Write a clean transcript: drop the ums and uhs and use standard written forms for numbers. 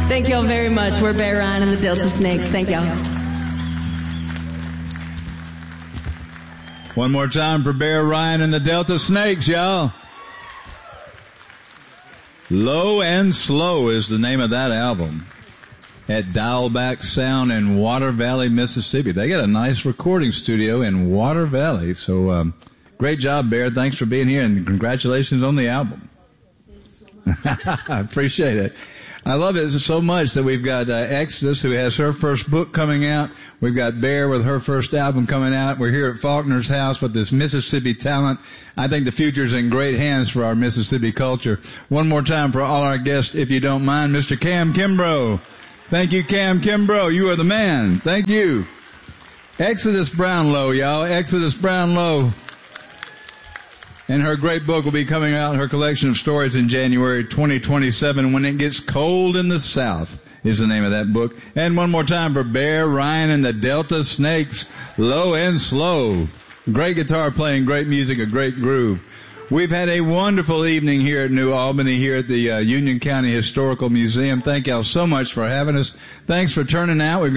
Thank y'all very much. We're Bear Ryan and the Delta Snakes. Thank y'all. One more time for Bear Ryan and the Delta Snakes, y'all. Low and Slow is the name of that album. At Dialback Sound in Water Valley, Mississippi. They got a nice recording studio in Water Valley. So, great job, Bear. Thanks for being here, and congratulations on the album. I appreciate it. I love it so much that we've got Exodus, who has her first book coming out. We've got Bear with her first album coming out. We're here at Faulkner's house with this Mississippi talent. I think the future's in great hands for our Mississippi culture. One more time for all our guests, if you don't mind, Mr. Cam Kimbrough. Thank you, Cam Kimbrough. You are the man. Thank you. Exodus Brownlow, y'all. Exodus Brownlow. And her great book will be coming out, her collection of stories, in January 2027. When It Gets Cold in the South is the name of that book. And one more time for Bear Ryan and the Delta Snakes, Low and Slow. Great guitar playing, great music, a great groove. We've had a wonderful evening here at New Albany, here at the Union County Historical Museum. Thank y'all so much for having us. Thanks for turning out. We've